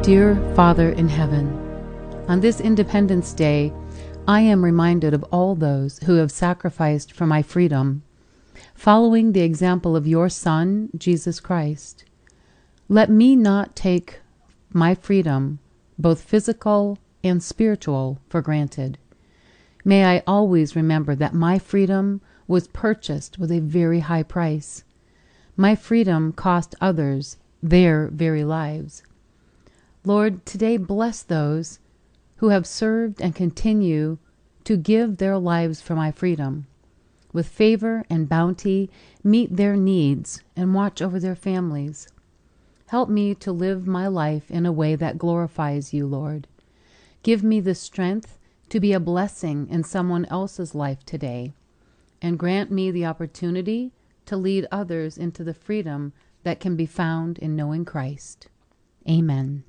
Dear Father in heaven, on this Independence Day, I am reminded of all those who have sacrificed for my freedom, following the example of your Son, Jesus Christ. Let me not take my freedom, both physical and spiritual, for granted. May I always remember that my freedom was purchased with a very high price. My freedom cost others their very lives. Lord, today bless those who have served and continue to give their lives for my freedom. With favor and bounty, meet their needs and watch over their families. Help me to live my life in a way that glorifies you, Lord. Give me the strength to be a blessing in someone else's life today, and grant me the opportunity to lead others into the freedom that can be found in knowing Christ. Amen.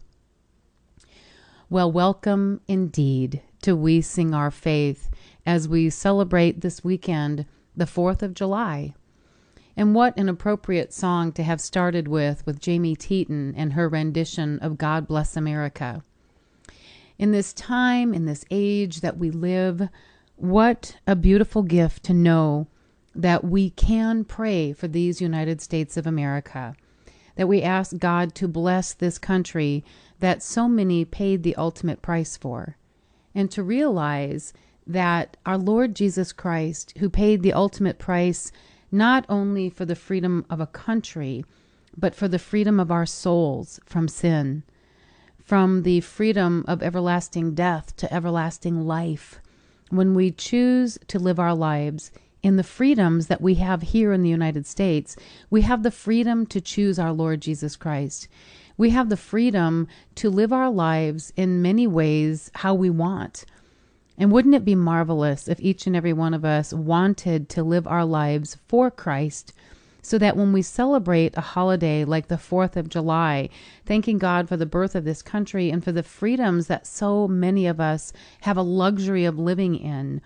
Well, welcome indeed to We Sing Our Faith as we celebrate this weekend, the 4th of July. And what an appropriate song to have started with Jamie Teton and her rendition of God Bless America. In this time, in this age that we live, what a beautiful gift to know that we can pray for these United States of America, that we ask God to bless this country that so many paid the ultimate price for, and to realize that our Lord Jesus Christ, who paid the ultimate price not only for the freedom of a country, but for the freedom of our souls from sin, from the freedom of everlasting death to everlasting life, when we choose to live our lives in the freedoms that we have here in the United States, we have the freedom to choose our Lord Jesus Christ. We have the freedom to live our lives in many ways how we want. And wouldn't it be marvelous if each and every one of us wanted to live our lives for Christ, so that when we celebrate a holiday like the 4th of July, thanking God for the birth of this country and for the freedoms that so many of us have a luxury of living in,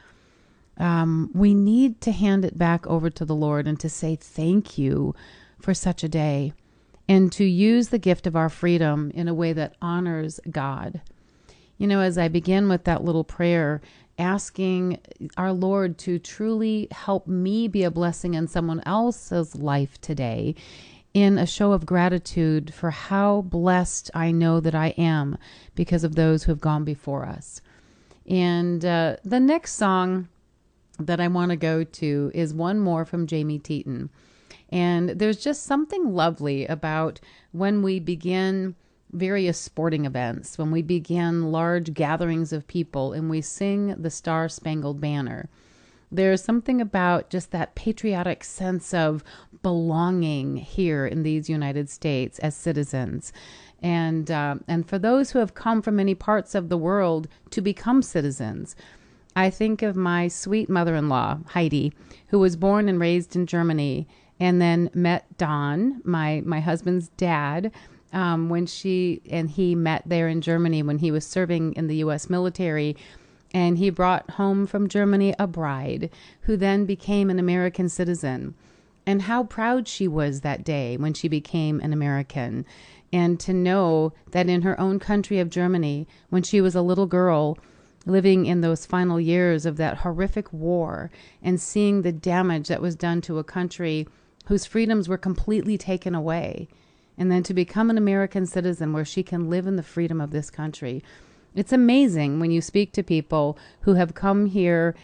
we need to hand it back over to the Lord and to say thank you for such a day, and to use the gift of our freedom in a way that honors God. You know, as I begin with that little prayer, asking our Lord to truly help me be a blessing in someone else's life today, in a show of gratitude for how blessed I know that I am because of those who have gone before us. And the next song that I want to go to is one more from Jamie Teton. And there's just something lovely about when we begin various sporting events, when we begin large gatherings of people and we sing the Star-Spangled Banner. There's something about just that patriotic sense of belonging here in these United States as citizens. And for those who have come from many parts of the world to become citizens, I think of my sweet mother-in-law, Heidi, who was born and raised in Germany, and then met Don, my husband's dad, when she and he met there in Germany when he was serving in the U.S. military. And he brought home from Germany a bride who then became an American citizen. And how proud she was that day when she became an American. And to know that in her own country of Germany, when she was a little girl, living in those final years of that horrific war and seeing the damage that was done to a country whose freedoms were completely taken away, and then to become an American citizen where she can live in the freedom of this country. It's amazing when you speak to people who have come here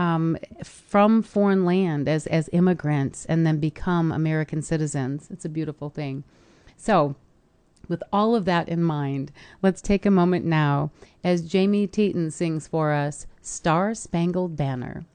from foreign land as immigrants and then become American citizens. It's a beautiful thing. So, with all of that in mind, let's take a moment now as Jamie Teton sings for us, Star-Spangled Banner.